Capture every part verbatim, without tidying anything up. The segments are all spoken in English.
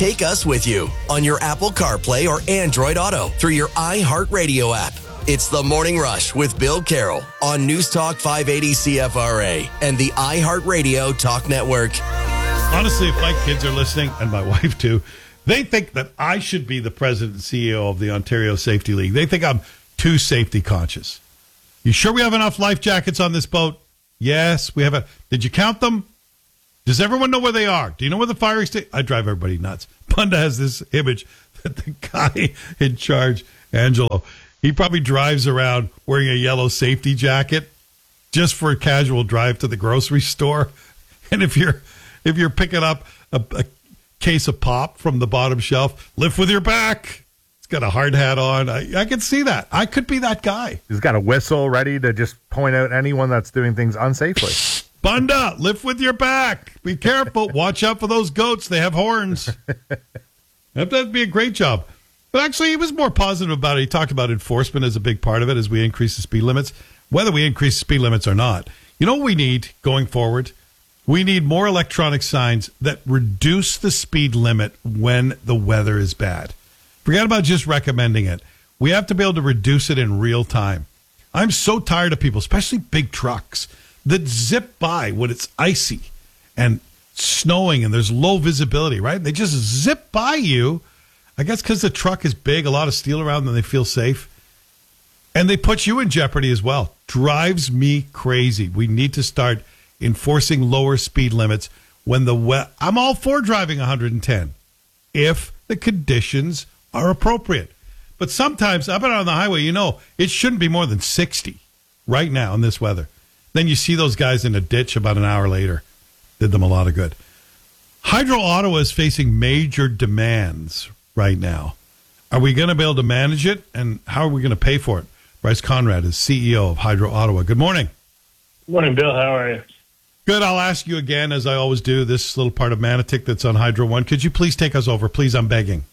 Take us with you on your Apple CarPlay or Android Auto through your iHeartRadio app. It's The Morning Rush with Bill Carroll on News Talk five eighty C F R A and the iHeartRadio Talk Network. Honestly, if my kids are listening, and my wife too, they think that I should be the president and C E O of the Ontario Safety League. They think I'm too safety conscious. You sure we have enough life jackets on this boat? Yes, we have. A, did you count them? Does everyone know where they are? Do you know where the fire extinguisher? I drive everybody nuts. Punda has this image that the guy in charge, Angelo, he probably drives around wearing a yellow safety jacket just for a casual drive to the grocery store. And if you're if you're picking up a, a case of pop from the bottom shelf, lift with your back. He's got a hard hat on. I, I can see that. I could be that guy. He's got a whistle ready to just point out anyone that's doing things unsafely. Bunda, lift with your back. Be careful. Watch out for those goats. They have horns. That'd be a great job. But actually, he was more positive about it. He talked about enforcement as a big part of it as we increase the speed limits, whether we increase the speed limits or not. You know what we need going forward? We need more electronic signs that reduce the speed limit when the weather is bad. Forget about just recommending it. We have to be able to reduce it in real time. I'm so tired of people, especially big trucks, that zip by when it's icy and snowing and there's low visibility, right? They just zip by you. I guess because the truck is big, a lot of steel around them, they feel safe. And they put you in jeopardy as well. Drives me crazy. We need to start enforcing lower speed limits when the we- I'm all for driving one hundred ten if the conditions are appropriate. But sometimes, up and on the highway, you know, it shouldn't be more than sixty right now in this weather. Then you see those guys in a ditch about an hour later. Did them a lot of good. Hydro Ottawa is facing major demands right now. Are we going to be able to manage it, and how are we going to pay for it? Bryce Conrad is C E O of Hydro Ottawa. Good morning. Good morning, Bill. How are you? Good. I'll ask you again, as I always do, this little part of Manotick that's on Hydro One. Could you please take us over? Please, I'm begging.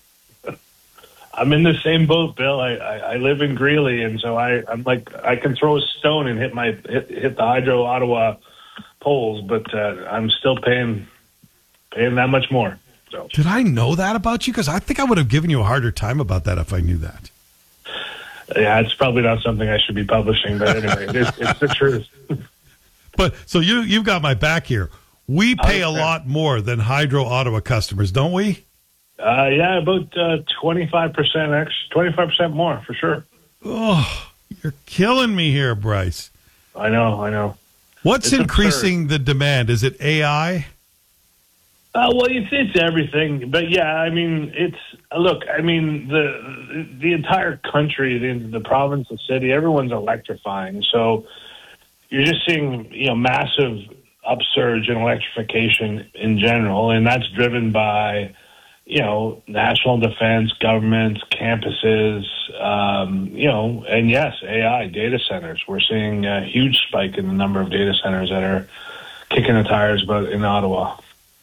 I'm in the same boat, Bill. I, I, I live in Greeley, and so I, I'm like I can throw a stone and hit my hit, hit the Hydro Ottawa poles, but uh, I'm still paying paying that much more. So. Did I know that about you? Because I think I would have given you a harder time about that if I knew that. Yeah, it's probably not something I should be publishing, but anyway, it is, it's the truth. But so you you've got my back here. We pay a lot more than Hydro Ottawa customers, don't we? Uh, yeah, about uh, twenty-five percent extra, twenty-five percent more for sure. Oh, you're killing me here, Bryce. I know, I know. What's It's increasing absurd. the demand? Is it A I? Uh, well, it's it's everything, but yeah, I mean, it's look. I mean, the the entire country, the, the province, the city, everyone's electrifying. So you're just seeing, you know, massive upsurge in electrification in general, and that's driven by, you know, national defense, governments, campuses, um, you know, and yes, A I, data centers. We're seeing a huge spike in the number of data centers that are kicking the tires about in Ottawa.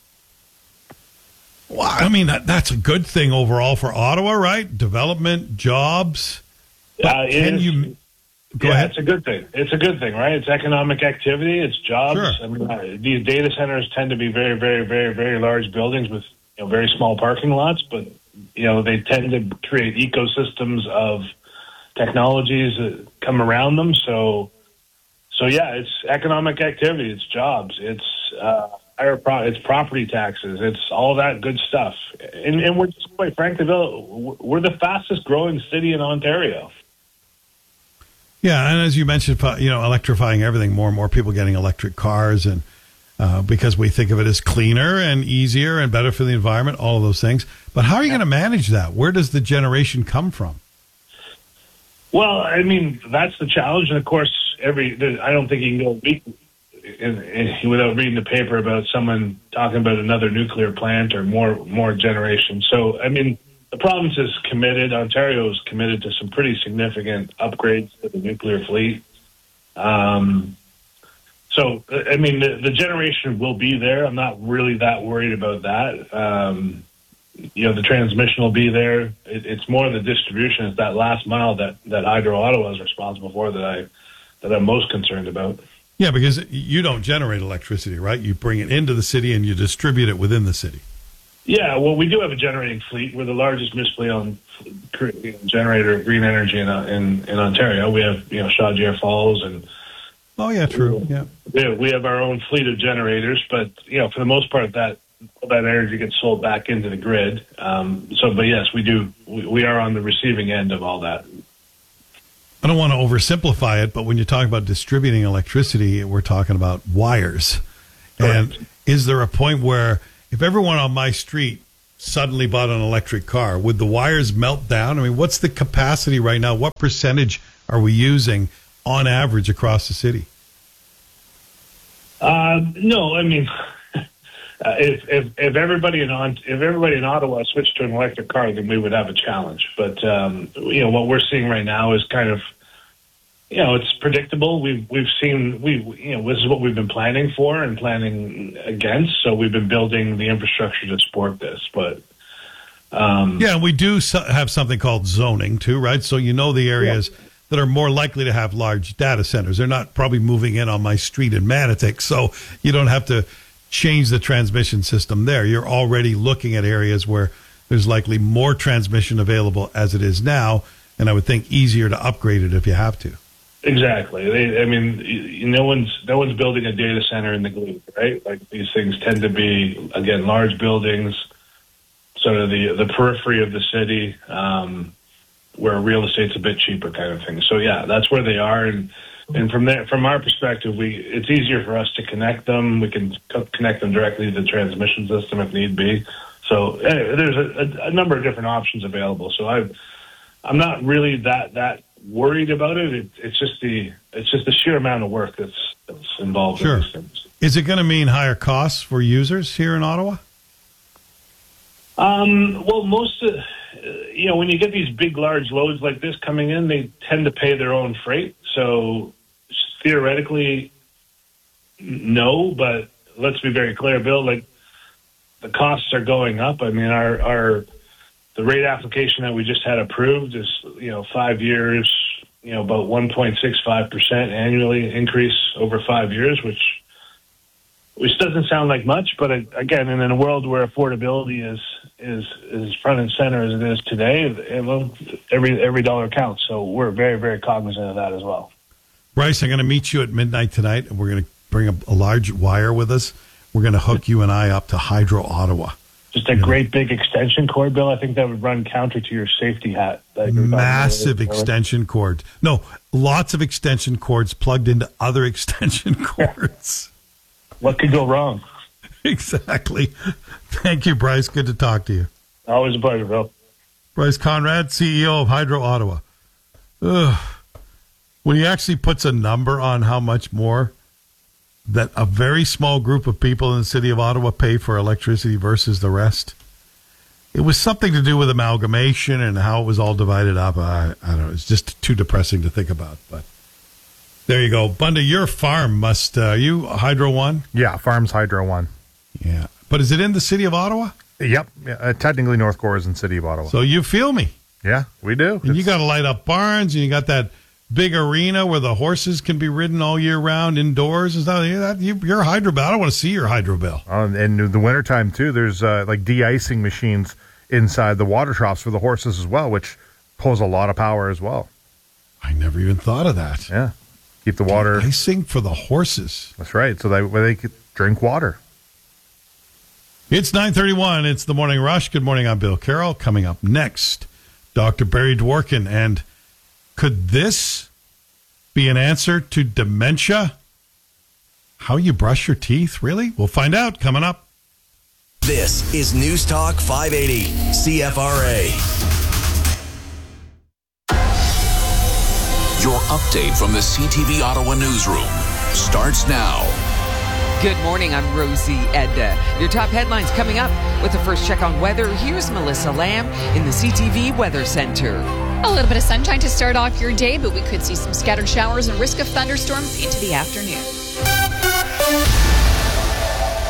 Well, I mean, that, that's a good thing overall for Ottawa, right? Development, jobs. But Uh, it can is- you go yeah, ahead? it's a good thing. It's a good thing, right? It's economic activity. It's jobs. Sure. I mean, uh, these data centers tend to be very, very, very, very large buildings with, you know, very small parking lots, but, you know, they tend to create ecosystems of technologies that come around them. So, so yeah, it's economic activity. It's jobs. It's uh, higher pro- it's property taxes. It's all that good stuff. And, and we're just, quite frankly, Bill, we're the fastest growing city in Ontario. Yeah, and as you mentioned, you know, electrifying everything, more and more people getting electric cars, and uh, because we think of it as cleaner and easier and better for the environment, all of those things. But how are you going to manage that? Where does the generation come from? Well, I mean, that's the challenge. And of course, every I don't think you can go a week in, in, without reading the paper about someone talking about another nuclear plant or more more generation. So, I mean, the province is committed. Ontario is committed to some pretty significant upgrades to the nuclear fleet. Um, so, I mean, the, the generation will be there. I'm not really that worried about that. Um, you know, the transmission will be there. It, it's more the distribution. It's that last mile that, that Hydro Ottawa is responsible for that, I, that I'm most concerned about. Yeah, because you don't generate electricity, right? You bring it into the city and you distribute it within the city. Yeah, well, we do have a generating fleet. We're the largest municipally owned generator of green energy in, in in Ontario. We have, you know, Chaudière Falls, and Oh, yeah, true. Yeah. we we have our own fleet of generators. But, you know, for the most part, that that energy gets sold back into the grid. Um, so, but yes, we do. We, we are on the receiving end of all that. I don't want to oversimplify it, but when you talk about distributing electricity, we're talking about wires. Correct. And is there a point where if everyone on my street suddenly bought an electric car, would the wires melt down? I mean, what's the capacity right now? What percentage are we using on average across the city? Uh, no, I mean, uh, if, if if everybody in on if everybody in Ottawa switched to an electric car, then we would have a challenge. But um, you know, what we're seeing right now is kind of, you know, it's predictable. We've we've seen we you know this is what we've been planning for and planning against. So we've been building the infrastructure to support this. But um, yeah, we do so- have something called zoning too, right? So you know the areas yeah. that are more likely to have large data centers. They're not probably moving in on my street in Manotick, so you don't have to change the transmission system there. You're already looking at areas where there's likely more transmission available as it is now, and I would think easier to upgrade it if you have to. Exactly. They, I mean, you, no one's no one's building a data center in the glebe, right? Like these things tend to be, again, large buildings, sort of the the periphery of the city, um, where real estate's a bit cheaper, kind of thing. So yeah, that's where they are, and and from there, from our perspective, we it's easier for us to connect them. We can co- connect them directly to the transmission system if need be. So anyway, there's a, a, a number of different options available. So I, I'm not really that that. worried about it. it. It's just the it's just the sheer amount of work that's that's involved sure. in these things. Is it going to mean higher costs for users here in Ottawa? Um, well, most of, you know, when you get these big, large loads like this coming in, they tend to pay their own freight. So theoretically, no. But let's be very clear, Bill. Like the costs are going up. I mean, our our the rate application that we just had approved is, you know, five years, you know, about one point six five percent annually increase over five years, which which doesn't sound like much, but again, in a world where affordability is is is front and center as it is today, it, well, every every dollar counts. So we're very, very cognizant of that as well. Bryce, I'm going to meet you at midnight tonight, and we're going to bring a, a large wire with us. We're going to hook you and I up to Hydro Ottawa. Just a you great know. big extension cord, Bill. I think that would run counter to your safety hat. Massive extension cord. No, lots of extension cords plugged into other extension cords. What could go wrong? Exactly. Thank you, Bryce. Good to talk to you. Always a pleasure, Bill. Bryce Conrad, C E O of Hydro Ottawa. Ugh. When he actually puts a number on how much more that a very small group of people in the city of Ottawa pay for electricity versus the rest, it was something to do with amalgamation and how it was all divided up. I, I don't know. It's just too depressing to think about. But there you go. Bunda, your farm must, uh, you Hydro One? Yeah, Farms Hydro One. Yeah. But is it in the city of Ottawa? Yep. Yeah, uh, technically, North Gore is in the city of Ottawa. So you feel me. Yeah, we do. And it's, you got to light up barns, and you got that big arena where the horses can be ridden all year round indoors and stuff. That, you, your hydro bill. I don't want to see your hydro bill. Um, and in the wintertime, too, there's uh, like de-icing machines inside the water troughs for the horses as well, which pulls a lot of power as well. I never even thought of that. Yeah. Keep the water. De-icing for the horses. That's right. So that way they could drink water. It's nine thirty-one. It's the Morning Rush. Good morning. I'm Bill Carroll. Coming up next, Doctor Barry Dworkin. And could this be an answer to dementia? How you brush your teeth? Really? We'll find out coming up. This is News Talk five eighty C F R A. Your update from the C T V Ottawa newsroom starts now. Good morning, I'm Rosie Edda. Your top headlines coming up with the first check on weather. Here's Melissa Lamb in the C T V Weather Center. A little bit of sunshine to start off your day, but we could see some scattered showers and risk of thunderstorms into the afternoon.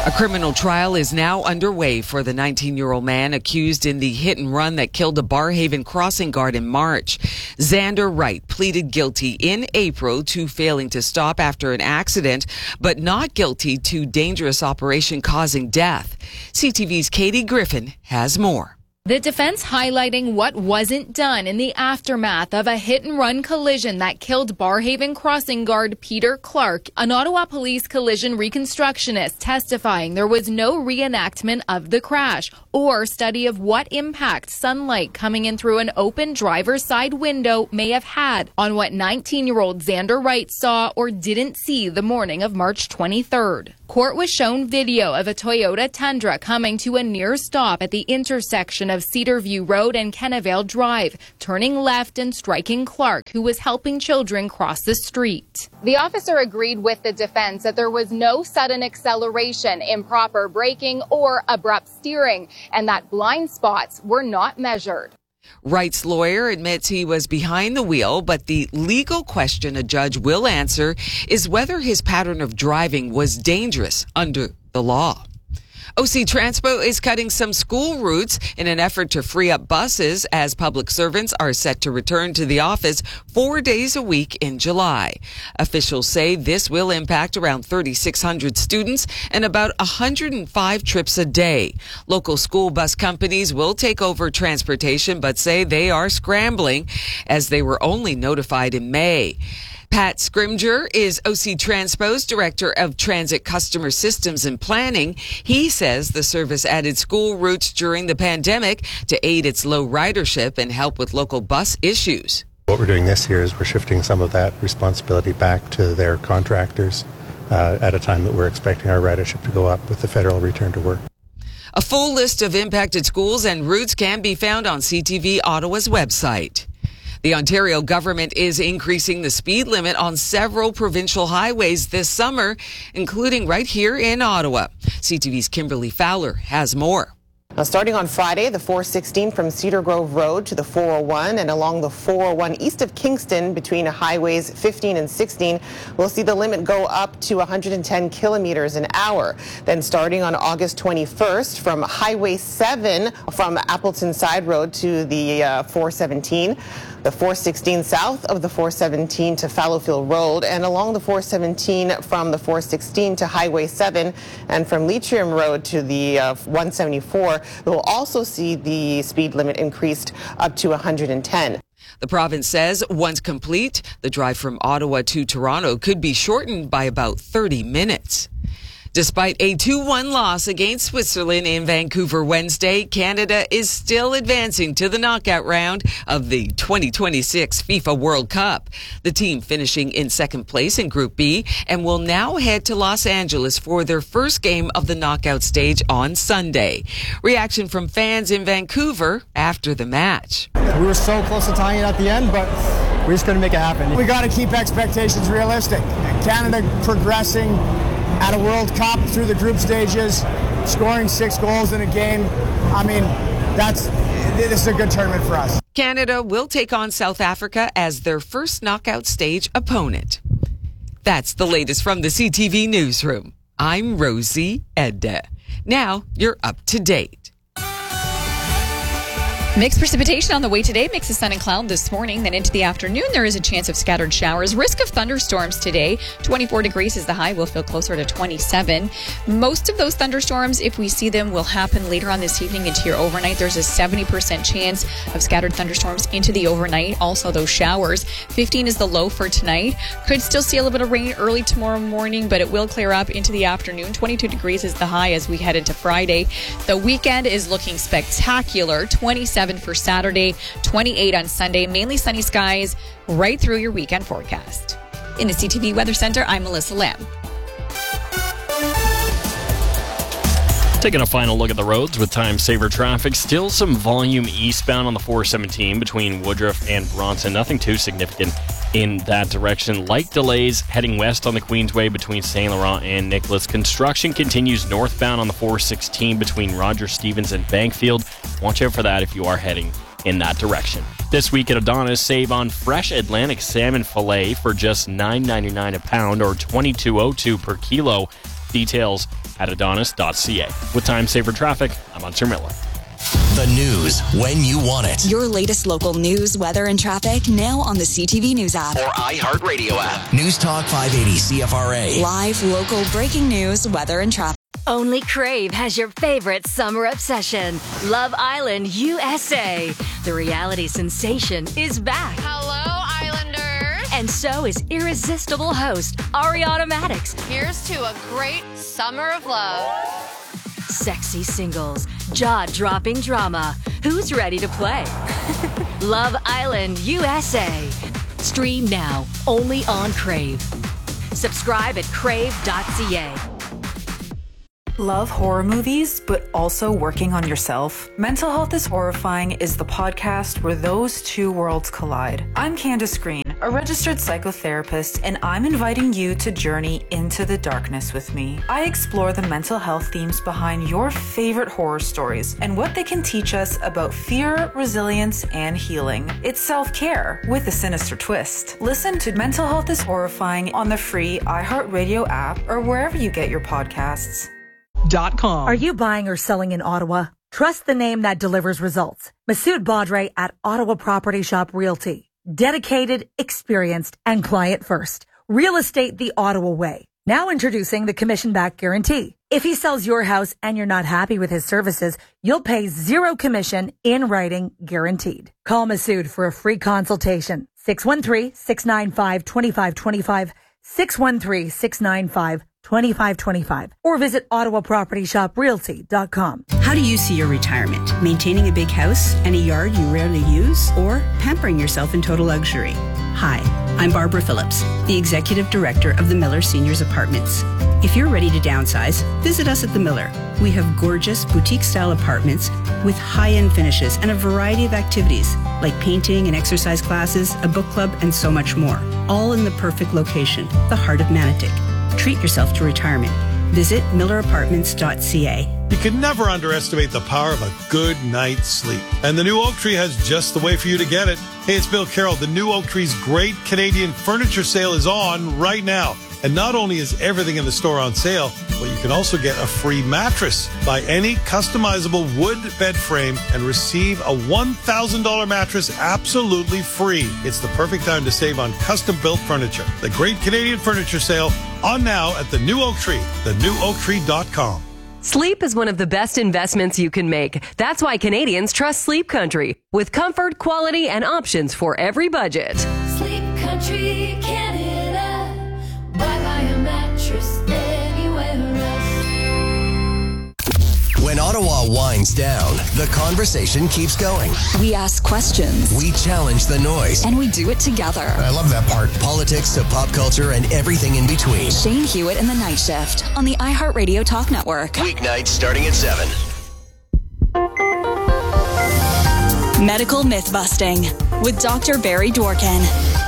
A criminal trial is now underway for the nineteen-year-old man accused in the hit and run that killed a Barrhaven crossing guard in March. Xander Wright pleaded guilty in April to failing to stop after an accident, but not guilty to dangerous operation causing death. C T V's Katie Griffin has more. The defense highlighting what wasn't done in the aftermath of a hit-and-run collision that killed Barrhaven crossing guard Peter Clark. An Ottawa Police collision reconstructionist testifying there was no reenactment of the crash or study of what impact sunlight coming in through an open driver's side window may have had on what nineteen-year-old Xander Wright saw or didn't see the morning of March twenty-third. Court was shown video of a Toyota Tundra coming to a near stop at the intersection of Cedarview Road and Kennevale Drive, turning left and striking Clark, who was helping children cross the street. The officer agreed with the defense that there was no sudden acceleration, improper braking, or abrupt steering, and that blind spots were not measured. Wright's lawyer admits he was behind the wheel, but the legal question a judge will answer is whether his pattern of driving was dangerous under the law. O C Transpo is cutting some school routes in an effort to free up buses as public servants are set to return to the office four days a week in July. Officials say this will impact around thirty-six hundred students and about one hundred five trips a day. Local school bus companies will take over transportation, but say they are scrambling as they were only notified in May. Pat Scrimger is O C Transpo's Director of Transit Customer Systems and Planning. He says the service added school routes during the pandemic to aid its low ridership and help with local bus issues. What we're doing this year is we're shifting some of that responsibility back to their contractors uh, at a time that we're expecting our ridership to go up with the federal return to work. A full list of impacted schools and routes can be found on C T V Ottawa's website. The Ontario government is increasing the speed limit on several provincial highways this summer, including right here in Ottawa. C T V's Kimberly Fowler has more. Now, starting on Friday, the four sixteen from Cedar Grove Road to the four oh one and along the four oh one east of Kingston between highways fifteen and sixteen, we'll see the limit go up to one hundred ten kilometers an hour. Then starting on August twenty-first from Highway seven from Appleton Side Road to the uh, four seventeen, the four sixteen south of the four seventeen to Fallowfield Road, and along the four seventeen from the four sixteen to Highway seven, and from Leitrim Road to the uh, one seventy-four. We will also see the speed limit increased up to one hundred ten. The province says once complete, the drive from Ottawa to Toronto could be shortened by about thirty minutes. Despite a two one loss against Switzerland in Vancouver Wednesday, Canada is still advancing to the knockout round of the twenty twenty-six FIFA World Cup. The team finishing in second place in Group B and will now head to Los Angeles for their first game of the knockout stage on Sunday. Reaction from fans in Vancouver after the match. We were so close to tying it at the end, but we just couldn't make it happen. We got to keep expectations realistic. Canada progressing at a World Cup through the group stages, scoring six goals in a game. I mean, that's this is a good tournament for us. Canada will take on South Africa as their first knockout stage opponent. That's the latest from the C T V Newsroom. I'm Rosie Edda. Now you're up to date. Mixed precipitation on the way today. Mix of sun and cloud this morning. Then into the afternoon, there is a chance of scattered showers. Risk of thunderstorms today. twenty-four degrees is the high. We'll feel closer to twenty-seven. Most of those thunderstorms, if we see them, will happen later on this evening into your overnight. There's a seventy percent chance of scattered thunderstorms into the overnight. Also, those showers. fifteen is the low for tonight. Could still see a little bit of rain early tomorrow morning, but it will clear up into the afternoon. twenty-two degrees is the high as we head into Friday. The weekend is looking spectacular. twenty-seven for Saturday, twenty-eight on Sunday. Mainly sunny skies right through your weekend forecast. In the C T V Weather Center, I'm Melissa Lamb. Taking a final look at the roads with time saver traffic. Still some volume eastbound on the four seventeen between Woodruff and Bronson. Nothing too significant in that direction. Light delays heading west on the Queensway between Saint Laurent and Nicholas. Construction continues northbound on the four sixteen between Roger Stevens and Bankfield. Watch out for that if you are heading in that direction. This week at Adonis, save on fresh Atlantic salmon fillet for just nine ninety-nine a pound or twenty-two oh two per kilo. Details at adonis dot c a. With Time Saver Traffic, I'm Hunter Miller. The news when you want it. Your latest local news, weather, and traffic now on the C T V News app. Or iHeartRadio app. News Talk five eighty C F R A. Live, local, breaking news, weather, and traffic. Only Crave has your favorite summer obsession, Love Island U S A. The reality sensation is back. Hello, Islanders. And so is irresistible host Ariana Madix. Here's to a great summer of love. Sexy singles, jaw-dropping drama. Who's ready to play? Love Island U S A. Stream now, only on Crave. Subscribe at crave dot c a. Love horror movies, but also working on yourself? Mental Health is Horrifying is the podcast where those two worlds collide. I'm Candace Green, a registered psychotherapist, and I'm inviting you to journey into the darkness with me. I explore the mental health themes behind your favorite horror stories and what they can teach us about fear, resilience, and healing. It's self-care with a sinister twist. Listen to Mental Health is Horrifying on the free iHeartRadio app or wherever you get your podcasts. Dot com. Are you buying or selling in Ottawa? Trust the name that delivers results. Masood Badre at Ottawa Property Shop Realty. Dedicated, experienced, and client first. Real estate the Ottawa way. Now introducing the commission back guarantee. If he sells your house and you're not happy with his services, you'll pay zero commission in writing guaranteed. Call Masood for a free consultation. six one three, six nine five, two five two five. six one three, six nine five, two five two five or visit ottawa property shop realty dot com. How do you see your retirement? Maintaining a big house and a yard you rarely use, or pampering yourself in total luxury? Hi, I'm Barbara Phillips, the Executive Director of the Miller Seniors Apartments. If you're ready to downsize, visit us at the Miller. We have gorgeous boutique-style apartments with high-end finishes and a variety of activities like painting and exercise classes, a book club, and so much more. All in the perfect location, the heart of Manotick. Treat yourself to retirement. Visit miller apartments dot c a. You can never underestimate the power of a good night's sleep. And the new Oak Tree has just the way for you to get it. Hey, it's Bill Carroll. The new Oak Tree's great Canadian furniture sale is on right now. And not only is everything in the store on sale, but you can also get a free mattress. Buy any customizable wood bed frame and receive a one thousand dollars mattress absolutely free. It's the perfect time to save on custom-built furniture. The Great Canadian Furniture Sale on now at the New Oak Tree, the new oak tree dot com. Sleep is one of the best investments you can make. That's why Canadians trust Sleep Country, with comfort, quality, and options for every budget. Sleep Country, Canada. Why buy a mattress anywhere else? When Ottawa winds down, the conversation keeps going. We ask questions. We challenge the noise. And we do it together. I love that part. Politics to pop culture and everything in between. Shane Hewitt and the Night Shift on the iHeartRadio Talk Network. Weeknights starting at seven. Medical Myth Busting with Doctor Barry Dworkin.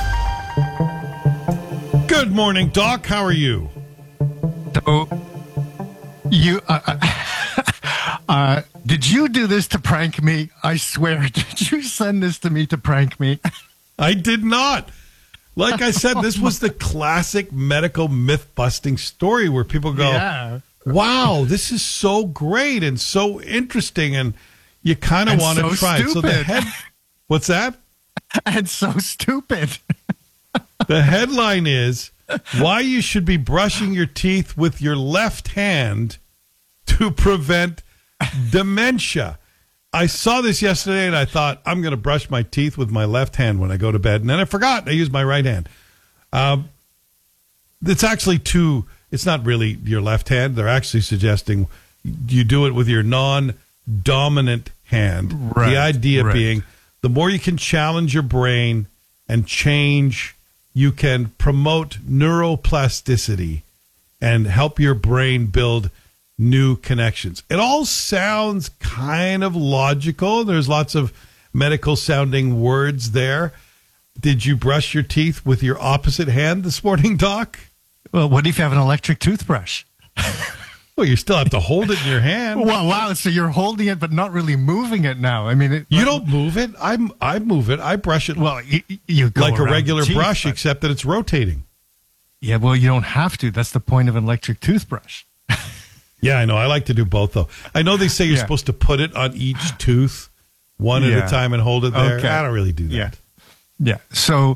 Good morning, Doc. How are you? So, you, uh, uh, did you do this to prank me? I swear. Did you send this to me to prank me? I did not. Like I said, this was the classic medical myth-busting story where people go, yeah. Wow, this is so great and so interesting, and you kind of want to so try it. So the head, what's that? And so stupid. The headline is, why you should be brushing your teeth with your left hand to prevent dementia. I saw this yesterday and I thought, I'm going to brush my teeth with my left hand when I go to bed. And then I forgot. I used my right hand. Um, it's actually two. It's not really your left hand. They're actually suggesting you do it with your non-dominant hand. Right, the idea right. being the more you can challenge your brain and change, you can promote neuroplasticity and help your brain build new connections. It all sounds kind of logical. There's lots of medical sounding words there. Did you brush your teeth with your opposite hand this morning, Doc? Well, what if you have an electric toothbrush? Well, you still have to hold it in your hand. Well, wow. So you're holding it, but not really moving it now. I mean, it, you don't move it. I I move it. I brush it. Well, you, you go like a regular teeth, brush, but... except that it's rotating. Yeah, well, you don't have to. That's the point of an electric toothbrush. Yeah, I know. I like to do both, though. I know they say you're Yeah. supposed to put it on each tooth one Yeah. at a time and hold it there. Okay. I don't really do that. Yeah. Yeah. So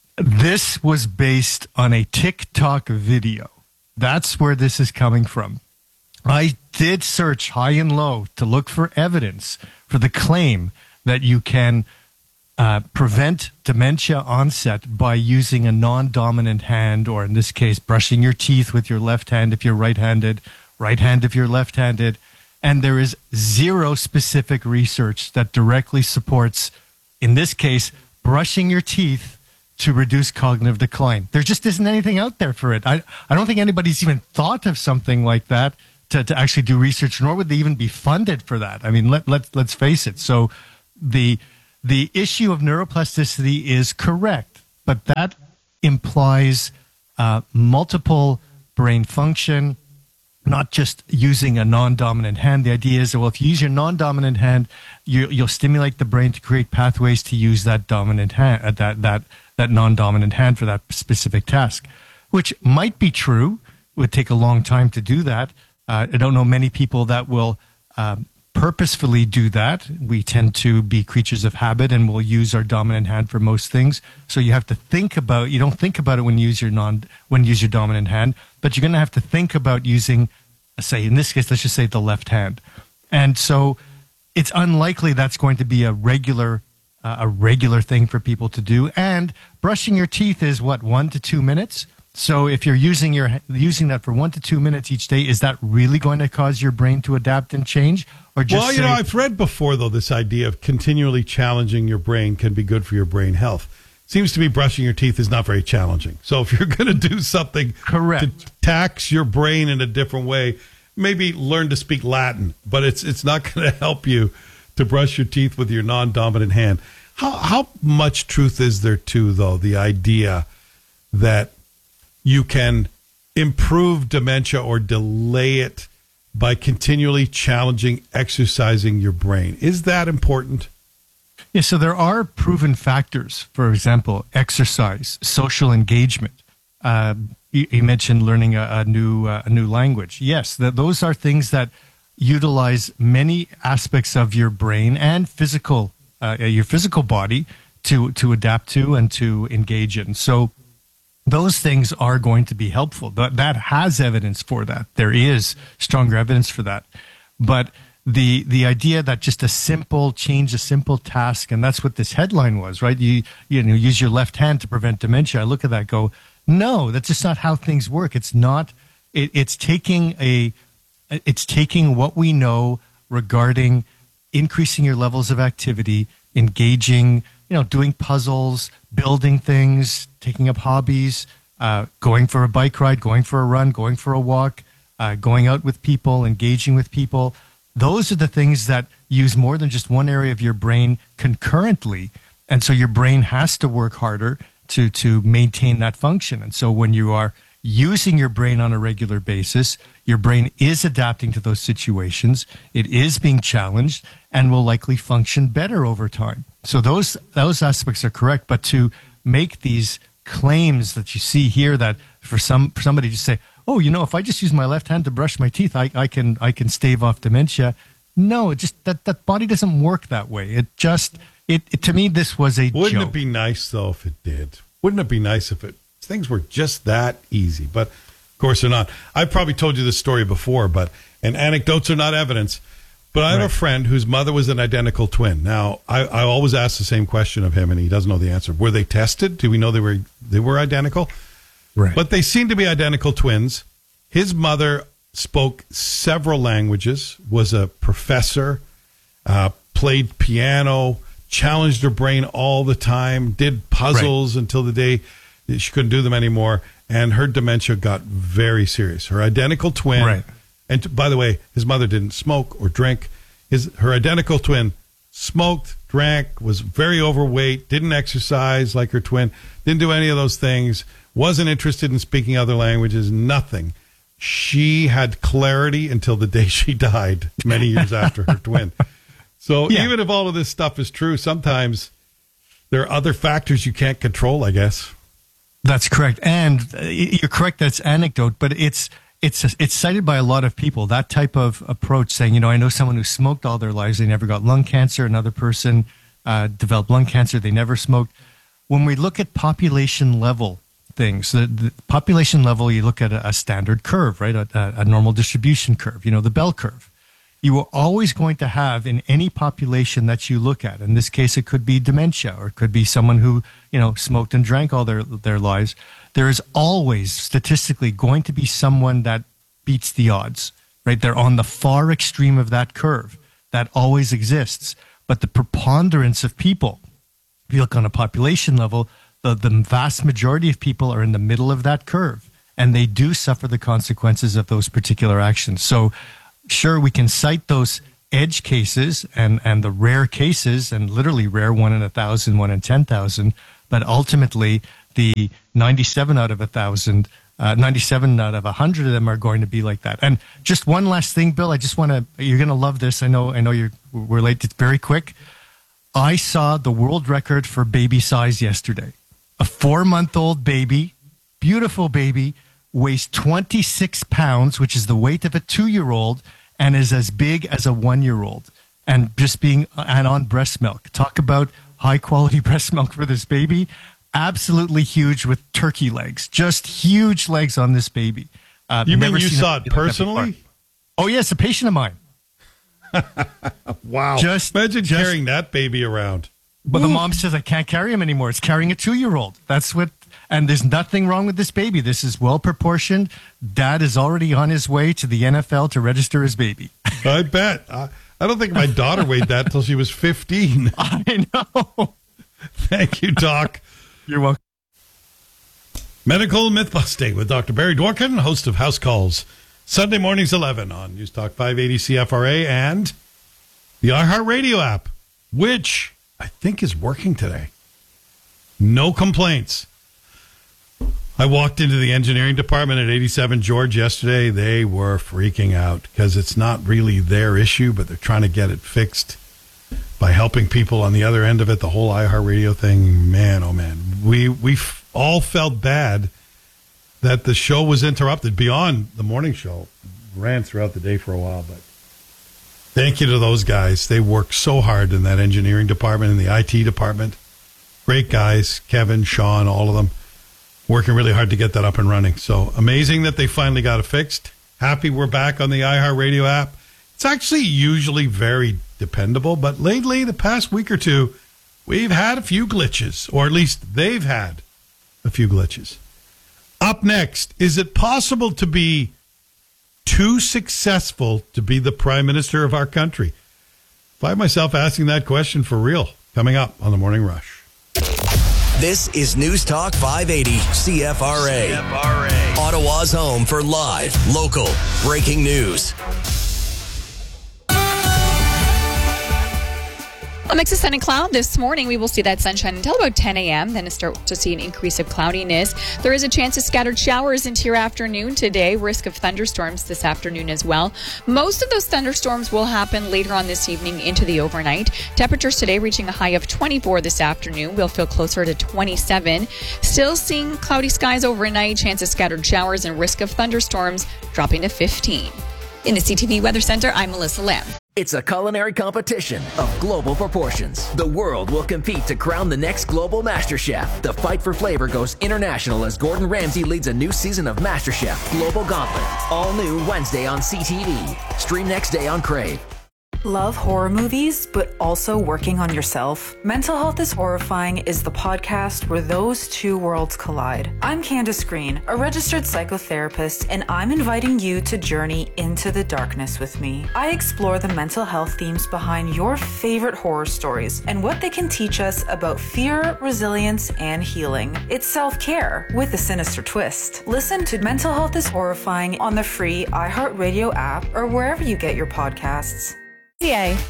this was based on a TikTok video. That's where this is coming from. I did search high and low to look for evidence for the claim that you can uh, prevent dementia onset by using a non-dominant hand, or in this case, brushing your teeth with your left hand if you're right-handed, right hand if you're left-handed. And there is zero specific research that directly supports, in this case, brushing your teeth to reduce cognitive decline. There just isn't anything out there for it. I, I don't think anybody's even thought of something like that to, to actually do research, nor would they even be funded for that. I mean, let, let, let's face it. So the, the issue of neuroplasticity is correct, but that implies uh, multiple brain function, not just using a non-dominant hand. The idea is that, well, if you use your non-dominant hand, you, you'll stimulate the brain to create pathways to use that dominant hand, uh, that that that non-dominant hand for that specific task, which might be true. It would take a long time to do that. Uh, I don't know many people that will um, purposefully do that. We tend to be creatures of habit and we'll use our dominant hand for most things. So you have to think about, you don't think about it when you use your non, when you use your dominant hand, but you're going to have to think about using, say, in this case, let's just say the left hand. And so it's unlikely that's going to be a regular, uh, a regular thing for people to do. And brushing your teeth is what, one to two minutes? So if you're using your using that for one to two minutes each day, is that really going to cause your brain to adapt and change? Or just well, you say, know, I've read before, though, this idea of continually challenging your brain can be good for your brain health. Seems to me brushing your teeth is not very challenging. So if you're going to do something Correct. to tax your brain in a different way, maybe learn to speak Latin, but it's it's not going to help you to brush your teeth with your non-dominant hand. How how much truth is there to, though, the idea that you can improve dementia or delay it by continually challenging, exercising your brain? Is that important? Yeah, so there are proven factors. For example, exercise, social engagement. Uh, you, you mentioned learning a, a new uh, a new language. Yes, that those are things that utilize many aspects of your brain and physical uh, your physical body to to adapt to and to engage in. So those things are going to be helpful. That that has evidence for that. There is stronger evidence for that. But the the idea that just a simple change, a simple task, and that's what this headline was, right? You you know, use your left hand to prevent dementia. I look at that, go, no, that's just not how things work. It's not. It, it's taking a, it's taking what we know regarding increasing your levels of activity, engaging, you know, doing puzzles, building things, taking up hobbies, uh, going for a bike ride, going for a run, going for a walk, uh, going out with people, engaging with people. Those are the things that use more than just one area of your brain concurrently. And so your brain has to work harder to, to maintain that function. And so when you are using your brain on a regular basis, your brain is adapting to those situations. It is being challenged and will likely function better over time. So those those aspects are correct. But to make these claims that you see here, that for some for somebody to say, oh, you know, if I just use my left hand to brush my teeth, I, I can I can stave off dementia. No, it just that that body doesn't work that way. It just it, it to me this was a Wouldn't joke. it be nice though if it did? Wouldn't it be nice if it things were just that easy? But of course they're not. I've probably told you this story before, but and anecdotes are not evidence. But I have Right. a friend whose mother was an identical twin. Now, I, I always ask the same question of him, and he doesn't know the answer. Were they tested? Do we know they were they were identical? Right. But they seem to be identical twins. His mother spoke several languages, was a professor, uh, played piano, challenged her brain all the time, did puzzles right. until the day she couldn't do them anymore, and her dementia got very serious. Her identical twin. Right. And t- by the way, his mother didn't smoke or drink. His her identical twin smoked, drank, was very overweight, didn't exercise like her twin, didn't do any of those things, wasn't interested in speaking other languages, nothing. She had clarity until the day she died, many years after her twin. So yeah. even if all of this stuff is true, sometimes there are other factors you can't control, I guess. That's correct. And uh, you're correct, that's anecdote, but it's it's it's cited by a lot of people, that type of approach, saying, you know, I know someone who smoked all their lives, they never got lung cancer. Another person uh, developed lung cancer, they never smoked. When we look at population level things, the, the population level, you look at a, a standard curve, right? A, a normal distribution curve, you know, the bell curve. You are always going to have in any population that you look at. In this case, it could be dementia, or it could be someone who, you know, smoked and drank all their, their lives. There is always statistically going to be someone that beats the odds, right? They're on the far extreme of that curve. That always exists. But the preponderance of people, if you look on a population level, the, the vast majority of people are in the middle of that curve, and they do suffer the consequences of those particular actions. So sure, we can cite those edge cases and, and the rare cases, and literally rare one in a thousand, one in ten thousand, but ultimately the ninety-seven out of a thousand, uh, ninety-seven out of a hundred of them are going to be like that. And just one last thing, Bill, I just want to, you're going to love this. I know, I know you're, we're late. It's very quick. I saw the world record for baby size yesterday. A four month old baby, beautiful baby, weighs twenty-six pounds, which is the weight of a two year old, and is as big as a one year old, and just being and on breast milk. Talk about high quality breast milk for this baby. Absolutely huge, with turkey legs, just huge legs on this baby. Uh, you mean you saw it personally? Oh yes, a patient of mine. Wow. Just imagine just, carrying that baby around. But the mom says, I can't carry him anymore. It's carrying a two year old. That's what. And there's nothing wrong with this baby. This is well proportioned. Dad is already on his way to the N F L to register his baby. I bet. I, I don't think my daughter weighed that until she was fifteen. I know. Thank you, Doc. You're welcome. Medical Myth Busting with Doctor Barry Dworkin, host of House Calls, Sunday mornings eleven on News Talk five eighty C F R A and the iHeartRadio app, which I think is working today. No complaints. I walked into the engineering department at eighty-seven George yesterday. They were freaking out because it's not really their issue, but they're trying to get it fixed by helping people on the other end of it. The whole iHeartRadio thing, man, oh man. We, we f- all felt bad that the show was interrupted beyond the morning show. Ran throughout the day for a while, but thank you to those guys. They worked so hard in that engineering department and the I T department. Great guys, Kevin, Sean, all of them. Working really hard to get that up and running. So amazing that they finally got it fixed. Happy we're back on the iHeartRadio app. It's actually usually very dependable, but lately, the past week or two, we've had a few glitches, or at least they've had a few glitches. Up next, is it possible to be too successful to be the prime minister of our country? I find myself asking that question for real. Coming up on the Morning Rush. This is News Talk five eighty C F R A. C F R A. Ottawa's home for live, local, breaking news. A mix of sun and cloud this morning. We will see that sunshine until about ten a.m. Then start to see an increase of cloudiness. There is a chance of scattered showers into your afternoon today. Risk of thunderstorms this afternoon as well. Most of those thunderstorms will happen later on this evening into the overnight. Temperatures today reaching a high of twenty-four this afternoon. We'll feel closer to twenty-seven. Still seeing cloudy skies overnight. Chance of scattered showers and risk of thunderstorms dropping to fifteen. In the C T V Weather Center, I'm Melissa Lamb. It's a culinary competition of global proportions. The world will compete to crown the next global MasterChef. The fight for flavor goes international as Gordon Ramsay leads a new season of MasterChef Global Gauntlet. All new Wednesday on C T V. Stream next day on Crave. Love horror movies, but also working on yourself? Mental Health is Horrifying is the podcast where those two worlds collide. I'm Candace Green, a registered psychotherapist, and I'm inviting you to journey into the darkness with me. I explore the mental health themes behind your favorite horror stories and what they can teach us about fear, resilience, and healing. It's self-care with a sinister twist. Listen to Mental Health is Horrifying on the free iHeartRadio app or wherever you get your podcasts. Yeah.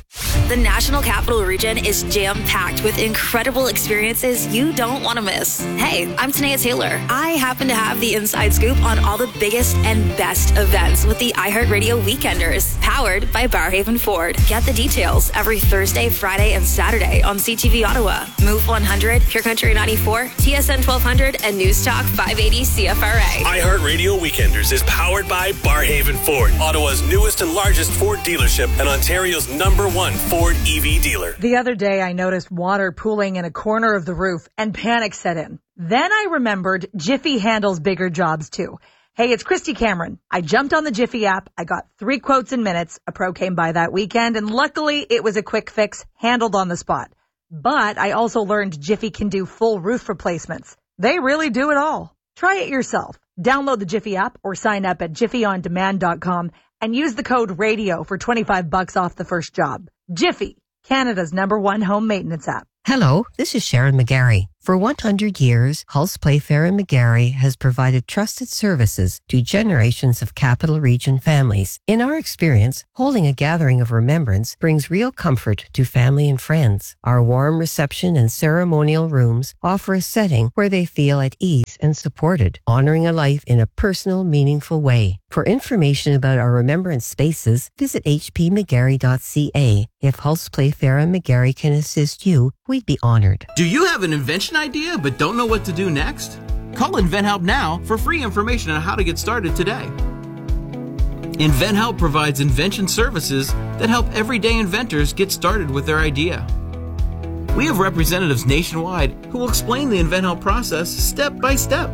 The National Capital Region is jam-packed with incredible experiences you don't want to miss. Hey, I'm Tanea Taylor. I happen to have the inside scoop on all the biggest and best events with the iHeartRadio Weekenders, powered by Barrhaven Ford. Get the details every Thursday, Friday, and Saturday on C T V Ottawa, Move one hundred, Pure Country ninety-four, T S N twelve hundred, and News Talk five eighty C F R A. iHeartRadio Weekenders is powered by Barrhaven Ford, Ottawa's newest and largest Ford dealership and Ontario's number one Ford E V dealer. The other day, I noticed water pooling in a corner of the roof and panic set in. Then I remembered Jiffy handles bigger jobs too. Hey, it's Christy Cameron. I jumped on the Jiffy app. I got three quotes in minutes. A pro came by that weekend, and luckily it was a quick fix handled on the spot. But I also learned Jiffy can do full roof replacements. They really do it all. Try it yourself. Download the Jiffy app or sign up at jiffy on demand dot com and use the code RADIO for twenty-five bucks off the first job. Jiffy, Canada's number one home maintenance app. Hello, this is Sharon McGarry. For one hundred years, Hulse Playfair and McGarry has provided trusted services to generations of Capital Region families. In our experience, holding a gathering of remembrance brings real comfort to family and friends. Our warm reception and ceremonial rooms offer a setting where they feel at ease and supported, honoring a life in a personal, meaningful way. For information about our remembrance spaces, visit h p mcgarry dot c a. If Hulse Playfair and McGarry can assist you, we'd be honored. Do you have an invention idea but don't know what to do next? Call InventHelp now for free information on how to get started today. InventHelp provides invention services that help everyday inventors get started with their idea. We have representatives nationwide who will explain the InventHelp process step by step.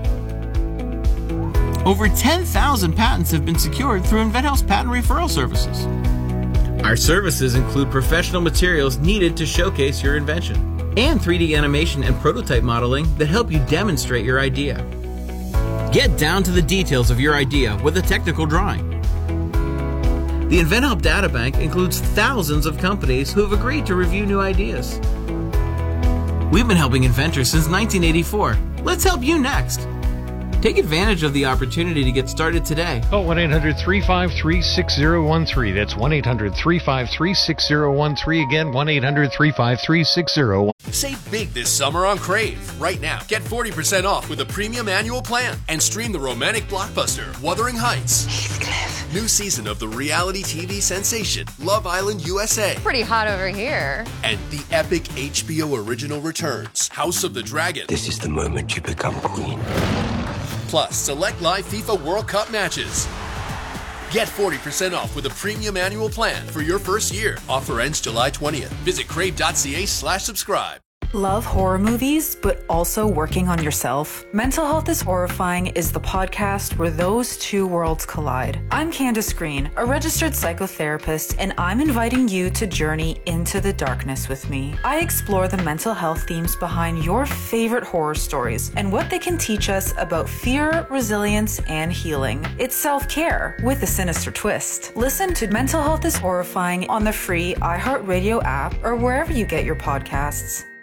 Over ten thousand patents have been secured through InventHelp's patent referral services. Our services include professional materials needed to showcase your invention and three D animation and prototype modeling that help you demonstrate your idea. Get down to the details of your idea with a technical drawing. The InventHelp Databank includes thousands of companies who have agreed to review new ideas. We've been helping inventors since nineteen eighty-four. Let's help you next. Take advantage of the opportunity to get started today. Call one eight hundred three five three six zero one three. That's one eight hundred three five three six zero one three. Again, one eight hundred three five three six zero one three. Save big this summer on Crave. Right now, get forty percent off with a premium annual plan and stream the romantic blockbuster Wuthering Heights. Heathcliff. New season of the reality T V sensation Love Island U S A. Pretty hot over here. And the epic H B O original returns House of the Dragon. This is the moment you become queen. Plus, select live FIFA World Cup matches. Get forty percent off with a premium annual plan for your first year. Offer ends July twentieth. Visit crave.ca slash subscribe. Love horror movies, but also working on yourself? Mental Health is Horrifying is the podcast where those two worlds collide. I'm Candace Green, a registered psychotherapist, and I'm inviting you to journey into the darkness with me. I explore the mental health themes behind your favorite horror stories and what they can teach us about fear, resilience, and healing. It's self-care with a sinister twist. Listen to Mental Health is Horrifying on the free iHeartRadio app or wherever you get your podcasts.